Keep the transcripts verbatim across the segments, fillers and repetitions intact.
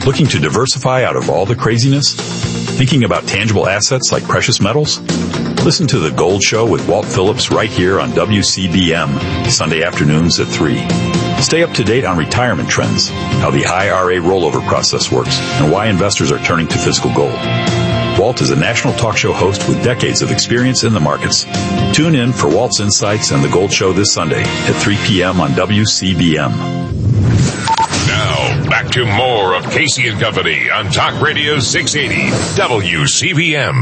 Looking to diversify out of all the craziness? Thinking about tangible assets like precious metals? Listen to The Gold Show with Walt Phillips right here on W C B M, Sunday afternoons at three. Stay up to date on retirement trends, how the I R A rollover process works, and why investors are turning to physical gold. Walt is a national talk show host with decades of experience in the markets. Tune in for Walt's Insights and The Gold Show this Sunday at three p.m. on W C B M. Now, back to more of Casey and Company on Talk Radio six eighty W C B M.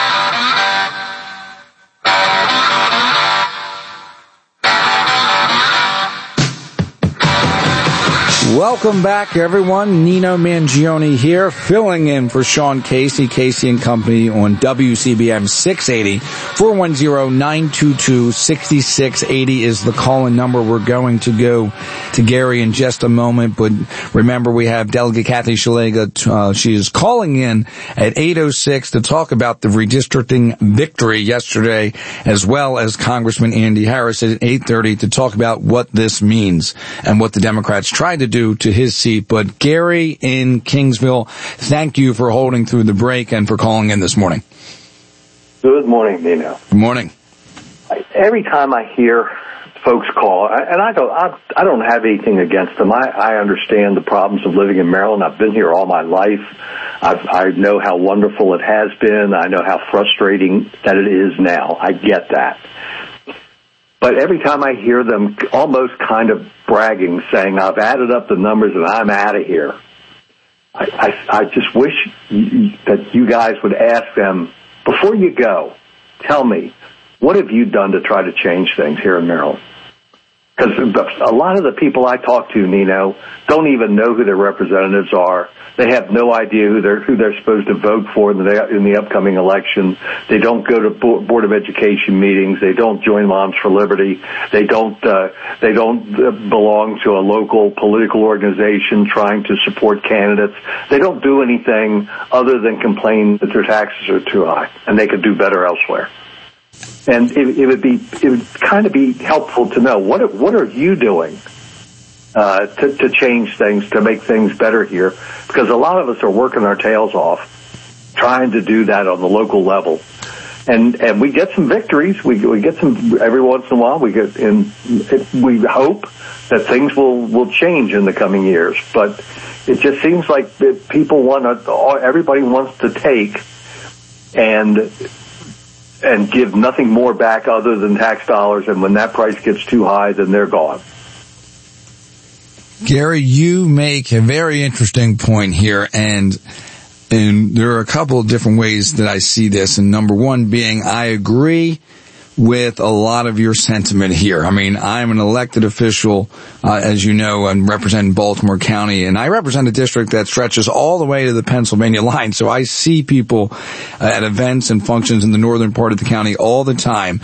Welcome back, everyone. Nino Mangione here, filling in for Sean Casey, Casey and Company on W C B M six eighty. four one zero, nine two two, six six eight zero is the call-in number. We're going to go to Gary in just a moment, but remember we have Delegate Kathy Szeliga. Uh, she is calling in at eight oh six to talk about the redistricting victory yesterday, as well as Congressman Andy Harris at eight thirty to talk about what this means and what the Democrats tried to do to his seat. But Gary in Kingsville, thank you for holding through the break and for calling in this morning. Good morning, Nino. Good morning. Every time I hear folks call, and I don't, I, I don't have anything against them. I, I understand the problems of living in Maryland. I've been here all my life. I've, I know how wonderful it has been. I know how frustrating that it is now. I get that. But every time I hear them almost kind of bragging, saying, I've added up the numbers and I'm out of here, I, I, I just wish you, that you guys would ask them, before you go, tell me, what have you done to try to change things here in Maryland? Because a lot of the people I talk to, Nino, don't even know who their representatives are. They have no idea who they're who they're supposed to vote for in the in the upcoming election. They don't go to Board of Education meetings. They don't join Moms for Liberty. They don't uh, they don't belong to a local political organization trying to support candidates. They don't do anything other than complain that their taxes are too high and they could do better elsewhere. And it, it would be it would kind of be helpful to know what what are you doing uh, to, to change things, to make things better here, because a lot of us are working our tails off trying to do that on the local level, and and we get some victories. We we get some every once in a while. We get and we hope that things will will change in the coming years, but it just seems like people want to. Everybody wants to take and. and give nothing more back other than tax dollars, and when that price gets too high, then they're gone. Gary, you make a very interesting point here, and and there are a couple of different ways that I see this, and number one being I agree with a lot of your sentiment here. I mean, I'm an elected official, uh, as you know, and represent Baltimore County, and I represent a district that stretches all the way to the Pennsylvania line. So I see people uh, at events and functions in the northern part of the county all the time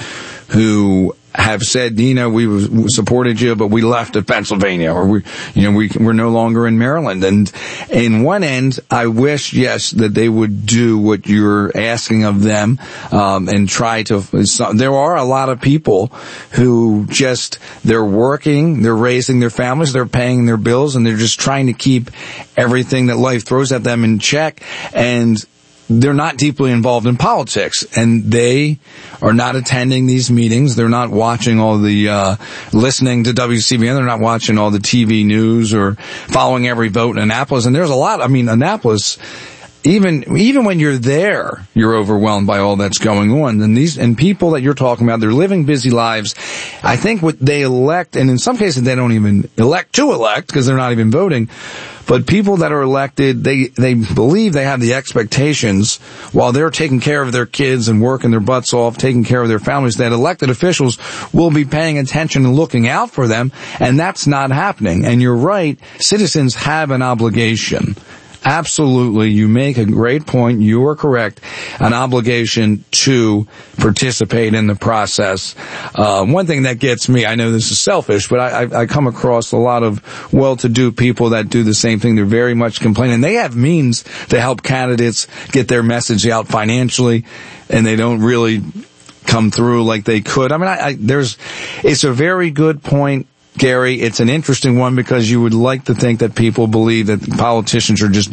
who have said, Nina, we supported you, but we left at Pennsylvania, or we, you know, we, we're no longer in Maryland. And in one end, I wish, yes, that they would do what you're asking of them, um, and try to, there are a lot of people who just, they're working, they're raising their families, they're paying their bills, and they're just trying to keep everything that life throws at them in check. And they're not deeply involved in politics, and they are not attending these meetings. They're not watching all the, uh, listening to W C B N. They're not watching all the T V news or following every vote in Annapolis. And there's a lot, I mean, Annapolis, even, even when you're there, you're overwhelmed by all that's going on. And these, and people that you're talking about, they're living busy lives. I think what they elect, and in some cases they don't even elect to elect because they're not even voting. But people that are elected, they, they believe they have the expectations while they're taking care of their kids and working their butts off, taking care of their families, that elected officials will be paying attention and looking out for them. And that's not happening. And you're right. Citizens have an obligation. Absolutely. You make a great point. You are correct. An obligation to participate in the process. Uh, one thing that gets me, I know this is selfish, but I, I, I come across a lot of well-to-do people that do the same thing. They're very much complaining. They have means to help candidates get their message out financially, and they don't really come through like they could. I mean, I, I, there's, it's a very good point, Gary. It's an interesting one because you would like to think that people believe that politicians are just